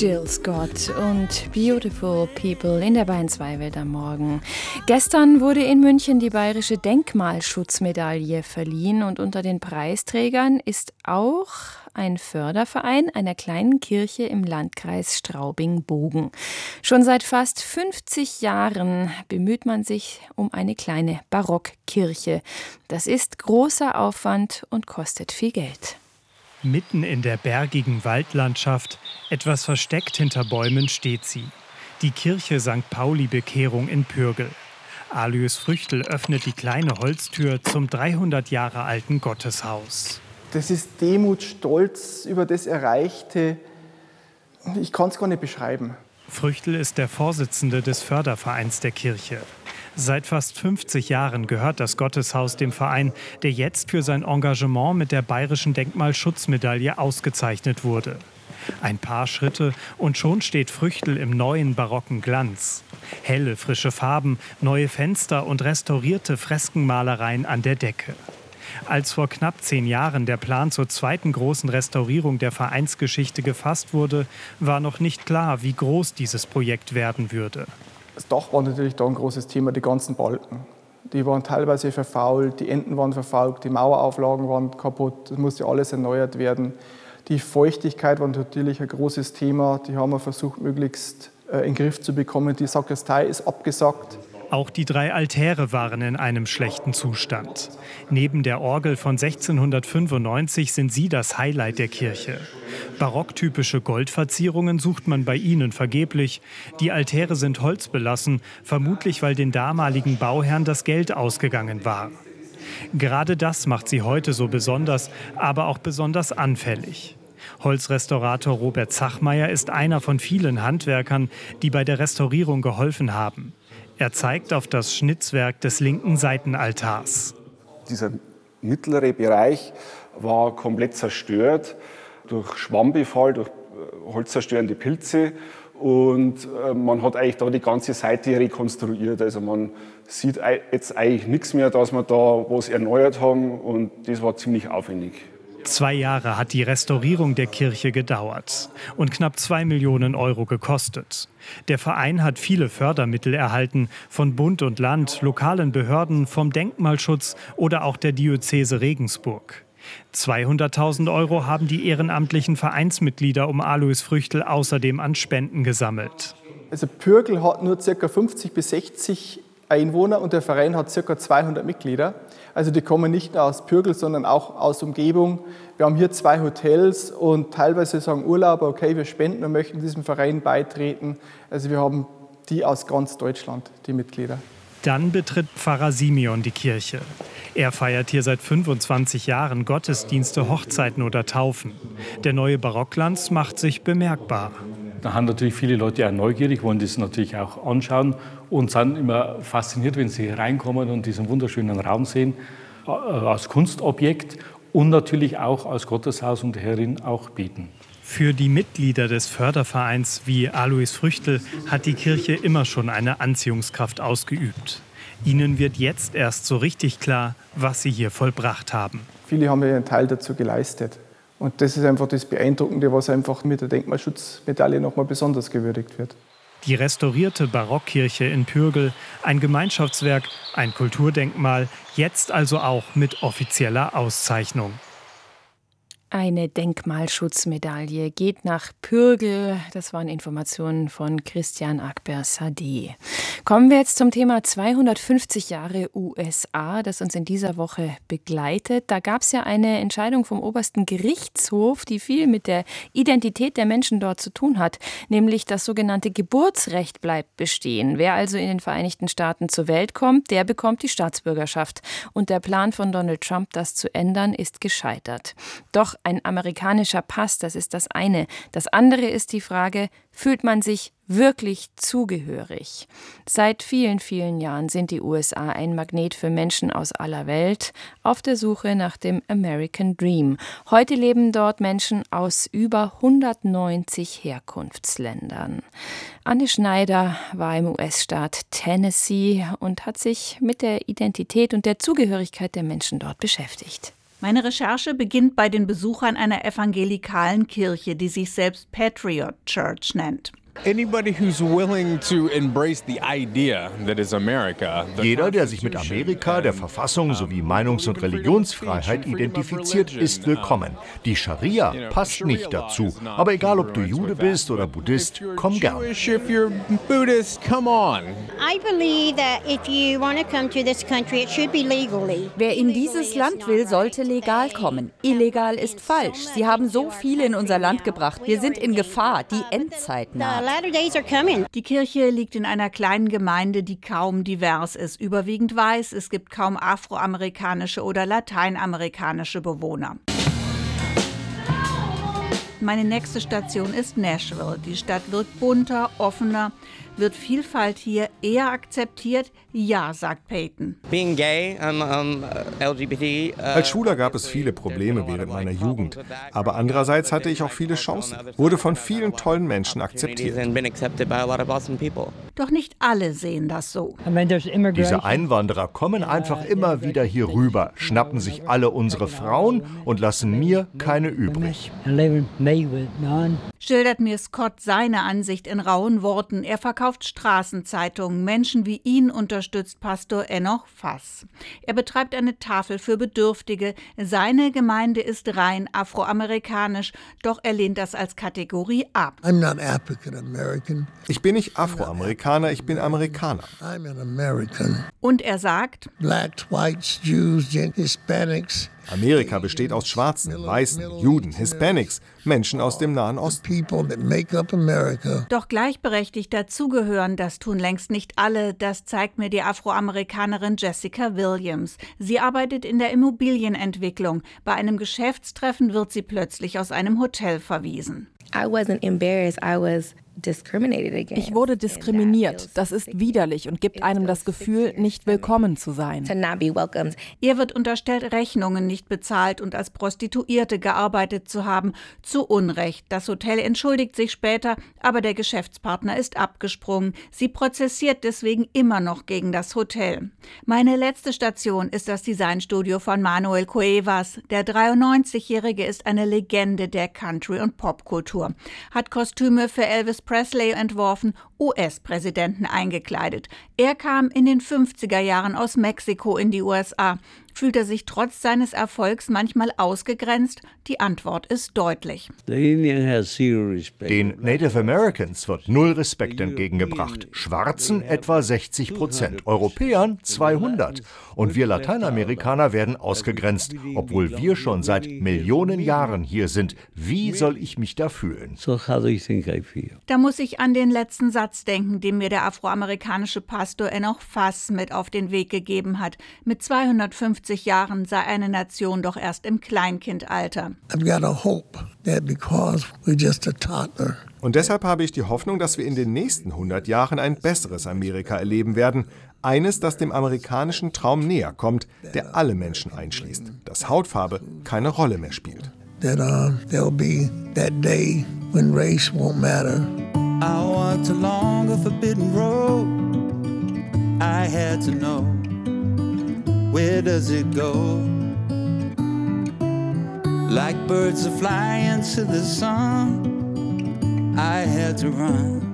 Jill Scott und Beautiful People in der Bayern 2 Welt am Morgen. Gestern wurde in München die Bayerische Denkmalschutzmedaille verliehen und unter den Preisträgern ist auch ein Förderverein einer kleinen Kirche im Landkreis Straubing-Bogen. Schon seit fast 50 Jahren bemüht man sich um eine kleine Barockkirche. Das ist großer Aufwand und kostet viel Geld. Mitten in der bergigen Waldlandschaft, etwas versteckt hinter Bäumen, steht sie. Die Kirche St. Pauli-Bekehrung in Pürgel. Alois Früchtl öffnet die kleine Holztür zum 300 Jahre alten Gotteshaus. Das ist Demut, Stolz über das Erreichte. Ich kann es gar nicht beschreiben. Früchtl ist der Vorsitzende des Fördervereins der Kirche. Seit fast 50 Jahren gehört das Gotteshaus dem Verein, der jetzt für sein Engagement mit der Bayerischen Denkmalschutzmedaille ausgezeichnet wurde. Ein paar Schritte und schon steht Früchtl im neuen barocken Glanz. Helle, frische Farben, neue Fenster und restaurierte Freskenmalereien an der Decke. Als vor knapp 10 Jahren der Plan zur zweiten großen Restaurierung der Vereinsgeschichte gefasst wurde, war noch nicht klar, wie groß dieses Projekt werden würde. Das Dach war natürlich da ein großes Thema, die ganzen Balken. Die waren teilweise verfault, die Enden waren verfault, die Mauerauflagen waren kaputt, das musste alles erneuert werden. Die Feuchtigkeit war natürlich ein großes Thema, die haben wir versucht, möglichst in den Griff zu bekommen. Die Sakristei ist abgesackt. Auch die 3 Altäre waren in einem schlechten Zustand. Neben der Orgel von 1695 sind sie das Highlight der Kirche. Barocktypische Goldverzierungen sucht man bei ihnen vergeblich. Die Altäre sind holzbelassen, vermutlich weil den damaligen Bauherren das Geld ausgegangen war. Gerade das macht sie heute so besonders, aber auch besonders anfällig. Holzrestaurator Robert Zachmeier ist einer von vielen Handwerkern, die bei der Restaurierung geholfen haben. Er zeigt auf das Schnitzwerk des linken Seitenaltars. Dieser mittlere Bereich war komplett zerstört durch Schwammbefall, durch holzzerstörende Pilze. Und man hat eigentlich da die ganze Seite rekonstruiert. Also man sieht jetzt eigentlich nichts mehr, dass wir da was erneuert haben. Und das war ziemlich aufwendig. 2 Jahre hat die Restaurierung der Kirche gedauert und knapp 2 Millionen Euro gekostet. Der Verein hat viele Fördermittel erhalten, von Bund und Land, lokalen Behörden, vom Denkmalschutz oder auch der Diözese Regensburg. 200.000 Euro haben die ehrenamtlichen Vereinsmitglieder um Alois Früchtl außerdem an Spenden gesammelt. Also Pürgel hat nur ca. 50 bis 60 Einwohner und der Verein hat ca. 200 Mitglieder. Also die kommen nicht nur aus Pürgel, sondern auch aus Umgebung. Wir haben hier 2 Hotels und teilweise sagen Urlauber, okay, wir spenden und möchten diesem Verein beitreten. Also wir haben die aus ganz Deutschland, die Mitglieder. Dann betritt Pfarrer Simeon die Kirche. Er feiert hier seit 25 Jahren Gottesdienste, Hochzeiten oder Taufen. Der neue Barockglanz macht sich bemerkbar. Da haben natürlich viele Leute auch neugierig, wollen das natürlich auch anschauen und sind immer fasziniert, wenn sie reinkommen und diesen wunderschönen Raum sehen, als Kunstobjekt und natürlich auch als Gotteshaus und Herrin auch beten. Für die Mitglieder des Fördervereins wie Alois Früchtl hat die Kirche immer schon eine Anziehungskraft ausgeübt. Ihnen wird jetzt erst so richtig klar, was sie hier vollbracht haben. Viele haben ja einen Teil dazu geleistet. Und das ist einfach das Beeindruckende, was einfach mit der Denkmalschutzmedaille nochmal besonders gewürdigt wird. Die restaurierte Barockkirche in Pürgel, ein Gemeinschaftswerk, ein Kulturdenkmal, jetzt also auch mit offizieller Auszeichnung. Eine Denkmalschutzmedaille geht nach Pürgel. Das waren Informationen von Christian Akber-Sadeh. Kommen wir jetzt zum Thema 250 Jahre USA, das uns in dieser Woche begleitet. Da gab es ja eine Entscheidung vom obersten Gerichtshof, die viel mit der Identität der Menschen dort zu tun hat. Nämlich das sogenannte Geburtsrecht bleibt bestehen. Wer also in den Vereinigten Staaten zur Welt kommt, der bekommt die Staatsbürgerschaft. Und der Plan von Donald Trump, das zu ändern, ist gescheitert. Doch ein amerikanischer Pass, das ist das eine. Das andere ist die Frage, fühlt man sich wirklich zugehörig? Seit vielen, vielen Jahren sind die USA ein Magnet für Menschen aus aller Welt auf der Suche nach dem American Dream. Heute leben dort Menschen aus über 190 Herkunftsländern. Anne Schneider war im US-Staat Tennessee und hat sich mit der Identität und der Zugehörigkeit der Menschen dort beschäftigt. Meine Recherche beginnt bei den Besuchern einer evangelikalen Kirche, die sich selbst Patriot Church nennt. Jeder, der sich mit Amerika, der Verfassung sowie Meinungs- und Religionsfreiheit identifiziert, ist willkommen. Die Scharia passt nicht dazu. Aber egal, ob du Jude bist oder Buddhist, komm gern. Wer in dieses Land will, sollte legal kommen. Illegal ist falsch. Sie haben so viele in unser Land gebracht. Wir sind in Gefahr. Die Endzeit naht. Die Kirche liegt in einer kleinen Gemeinde, die kaum divers ist. Überwiegend weiß, es gibt kaum afroamerikanische oder lateinamerikanische Bewohner. Meine nächste Station ist Nashville. Die Stadt wirkt bunter, offener. Wird Vielfalt hier eher akzeptiert? Ja, sagt Peyton. Als Schwuler gab es viele Probleme während meiner Jugend. Aber andererseits hatte ich auch viele Chancen. Wurde von vielen tollen Menschen akzeptiert. Doch nicht alle sehen das so. Diese Einwanderer kommen einfach immer wieder hier rüber, schnappen sich alle unsere Frauen und lassen mir keine übrig. Schildert mir Scott seine Ansicht in rauen Worten. Er verkauft Straßenzeitungen. Menschen wie ihn unterstützt Pastor Enoch Fass. Er betreibt eine Tafel für Bedürftige. Seine Gemeinde ist rein afroamerikanisch, doch er lehnt das als Kategorie ab. Ich bin nicht Afroamerikaner, ich bin Amerikaner. Und er sagt, Blacks, Whites, Jews, Hispanics. Amerika besteht aus Schwarzen, Weißen, Juden, Hispanics, Menschen aus dem Nahen Osten. Doch gleichberechtigt dazugehören, das tun längst nicht alle. Das zeigt mir die Afroamerikanerin Jessica Williams. Sie arbeitet in der Immobilienentwicklung. Bei einem Geschäftstreffen wird sie plötzlich aus einem Hotel verwiesen. Ich wurde diskriminiert. Das ist widerlich und gibt einem das Gefühl, nicht willkommen zu sein. Ihr wird unterstellt, Rechnungen nicht bezahlt und als Prostituierte gearbeitet zu haben. Zu Unrecht. Das Hotel entschuldigt sich später, aber der Geschäftspartner ist abgesprungen. Sie prozessiert deswegen immer noch gegen das Hotel. Meine letzte Station ist das Designstudio von Manuel Cuevas. Der 93-Jährige ist eine Legende der Country- und Popkultur. Hat Kostüme für Elvis Presley entworfen, US-Präsidenten eingekleidet. Er kam in den 50er Jahren aus Mexiko in die USA. Fühlt er sich trotz seines Erfolgs manchmal ausgegrenzt? Die Antwort ist deutlich. Den Native Americans wird null Respekt entgegengebracht. Schwarzen etwa 60%, Europäern 200. Und wir Lateinamerikaner werden ausgegrenzt, obwohl wir schon seit Millionen Jahren hier sind. Wie soll ich mich da fühlen? Da muss ich an den letzten Satz denken, den mir der afroamerikanische Pastor Enoch Fass mit auf den Weg gegeben hat. Mit 250 Jahren sei eine Nation doch erst im Kleinkindalter. Und deshalb habe ich die Hoffnung, dass wir in den nächsten 100 Jahren ein besseres Amerika erleben werden. Eines, das dem amerikanischen Traum näher kommt, der alle Menschen einschließt. Dass Hautfarbe keine Rolle mehr spielt. There'll be that day when race won't matter. I walked along a forbidden road. I had to know, where does it go? Like birds that fly into the sun, I had to run.